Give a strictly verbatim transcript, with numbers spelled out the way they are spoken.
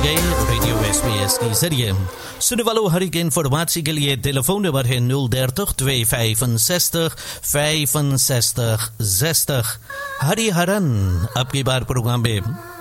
गए radio SBS के जरिए। सुनने वालों, हर एक इन्फॉर्मेशन के लिए टेलीफोन नंबर है nul dertig tweehonderdvijfenzestig vijfenzestig zestig। हरी हरन आपकी बार प्रोग्राम में